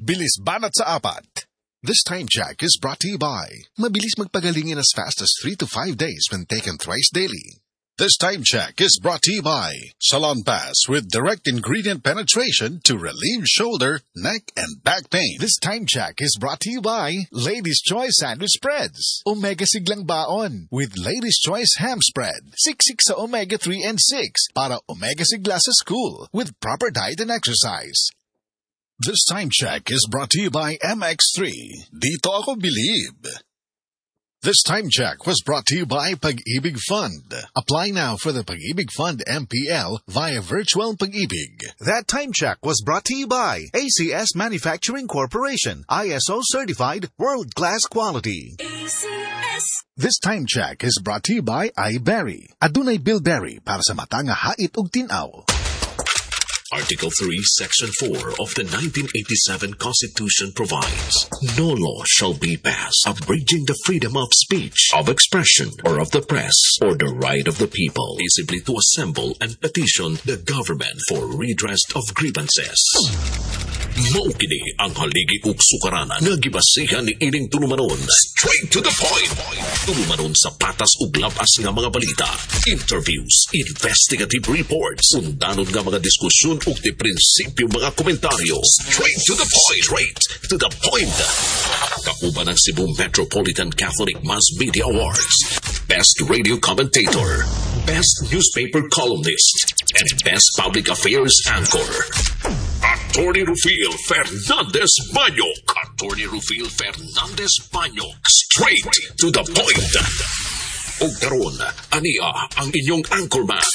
bilis banat sa apat. This time check is brought to you by mabilis magpagaling in as fast as 3 to 5 days when taken thrice daily. This time check is brought to you by Salon Pass with direct ingredient penetration to relieve shoulder, neck, and back pain. This time check is brought to you by Ladies' Choice Sandwich Spreads. Omega Siglang Baon with Ladies' Choice Ham Spread. Siksik sa Omega 3 and 6 para Omega Sigla sa school with proper diet and exercise. This time check is brought to you by MX3. Dito ako believe. This time check was brought to you by Pag-ibig Fund. Apply now for the Pag-ibig Fund MPL via Virtual Pag-ibig. That time check was brought to you by ACS Manufacturing Corporation. ISO certified world-class quality. ACS. This time check is brought to you by iBerry. Adunay Bilberry para sa mata nga hait ug tinaw. Article 3, Section 4 of the 1987 Constitution provides, no law shall be passed abridging the freedom of speech, of expression, or of the press, or the right of the people peaceably to assemble and petition the government for redress of grievances. Maukini ang haligi ug sukaranan nga gibasihan ni ining tulumanon. Straight to the point. Tulumanon sa patas ug labas nga mga balita, interviews, investigative reports, undanon nga mga diskusyon ug di prinsipyo mga komentaryo. Straight to the point. Straight to the point. Kauban ang Cebu Metropolitan Catholic Mass Media Awards. Best Radio Commentator, Best Newspaper Columnist, and Best Public Affairs Anchor. Attorney Rufil Fernandez Banyok. Attorney Rufil Fernandez Banyok. Straight to the point. O karon, ania ang inyong anchorman.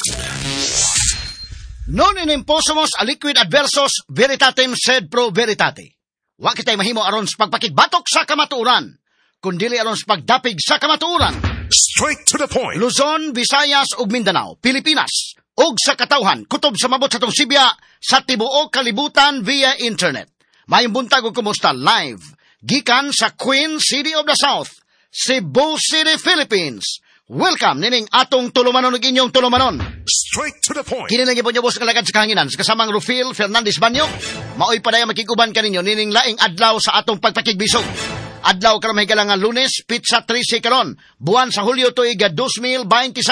Non inimposumos aliquid adversos veritatem sed pro veritate. Wa kitay mahimo aron sa pagpakigbatok sa kamatuoran, kundili aron sa pagdapig sa kamatuoran. Straight to the point. Luzon, Visayas ug Mindanao, Pilipinas, ug sa katawhan kutob sa mabot sa tong Sibya sa tibuok kalibutan via internet. Mayong buntag ug kumusta live gikan sa Queen City of the South, Cebu City, Philippines. Welcome nining atong tulumanon ug inyong tulumanon. Straight to the point. Kini lang gyud bos kalagad sa kahanginan sa kasamang Rufil Fernandez Banyok. Maoy padayong makiguban kaninyo nining laing adlaw sa atong pagpakigbisog. Adlaw karon mahigala nga Lunes, Pizza 13 karon, buwan sa Hulyo tuig 2026.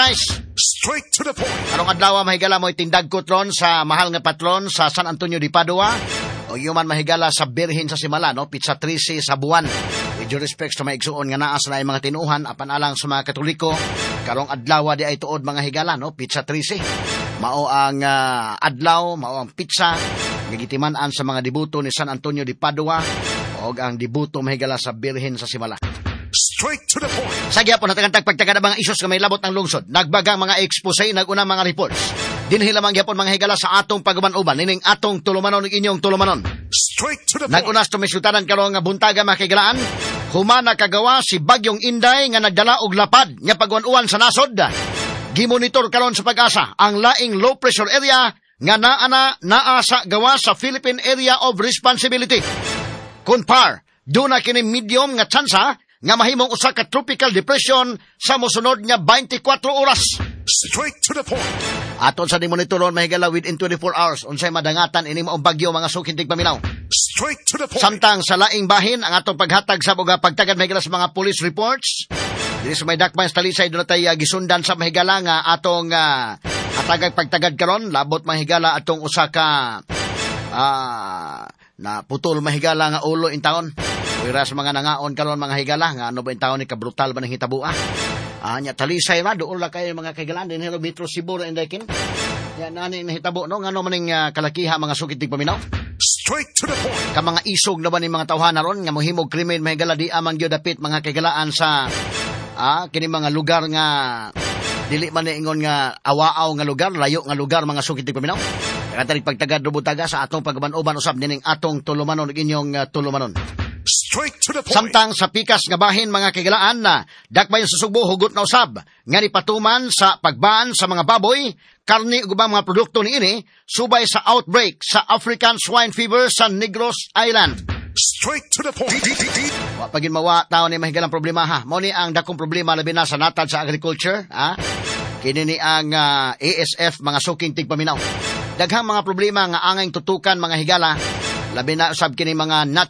Straight to the point. Karong adlaw mahigala mo itindag kotron sa mahal nga patron sa San Antonio de Padua. O yuman mahigala sa Birhen sa Simala, no? Pizza 13 sa buwan. With due respects sa maigsuon nga naas na ay mga tinuhan, apan alang sa mga Katoliko, karong adlaw di ay tuod mga higala, no? Pizza 13. Mao ang adlaw, mao ang pizza, gigitiman-an sa mga debuto ni San Antonio de Padua, o ang debuto mahigala sa Birhen sa Simala. Straight to the point. Sa gyapon natagantag pagtagada mga isyos nga may labot ng lungsod, nagbagang mga expose, naguna mga reports. Dinhi lamang gyapon mga higala sa atong pagguban-uban, nining atong tulumanon ug inyong tulumanon. Straight to the point. Nagunas to misultanan karon nga buntaga mga kaigalaan, humana kagawa si Bagyong Inday nga nagdala og lapad nga pagwan-uwan sa nasod. Gimonitor karon sa Pag-asa ang laing low pressure area nga naa sa gawa sa Philippine Area of Responsibility. Kunpar, duna kini medium nga tsansa nga mahimong usa ka tropical depression sa mosunod nga 24 oras. Straight to the point. Aton sa demonitoron mahigala within 24 hours unsay madangatan ini maong bagyo mga sukintig paminaw. Straight to the point. Samtang sa laing bahin ang atong paghatag sa mga pagtagad mahigala sa mga police reports. Dili sa may dakpan sa talisay doon tay gisundan sa mahigala nga atong atagag pagtagad karon labot mahigala atong usa ka na putol mahigala nga ulo in taon. Whereas mga nangaon karon mga higala nga ano ba in taon ni kabrutal ba nang hitabo nya talisay ra doon la kay mga kaigalan din hero Metro Cebu and Dakin. Yan nani nahitabo no ngano man ning kalakiha mga sukitig paminaw. Straight to the point. Ka mga isog na ba ni mga tawhana ron nga mohimog krimen mahigala di amang gyud dapit mga kaigalaan sa kini mga lugar nga dili man ingon nga awaaw nga lugar, layo nga lugar mga sukitig paminaw. Katarig pagtagad rubutaga sa atong pagban-uban usab nining atong tulumanon ug inyong tulumanon. Straight to the point. Samtang sa pikas nga bahin mga kaigalaan na dakbayon sa Sugbo hugot na usab nga nipatuman sa pagbaan sa mga baboy, karne ug ubang mga produkto niini subay sa outbreak sa African swine fever sa Negros Island. Straight to the point. Wa pagin mawa taon ni mahigalang problema ha. Mao ni ang dakong problema labi na sa natad sa agriculture, Kini ni ang ASF mga suking tigpaminaw. Daghang mga problema nga angay tutukan mga higala labi na usab kini mga